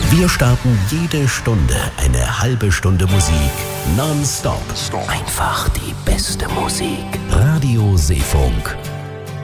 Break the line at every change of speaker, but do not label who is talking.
Wir starten jede Stunde eine halbe Stunde Musik. Non-stop. Einfach die beste Musik. Radio Seefunk.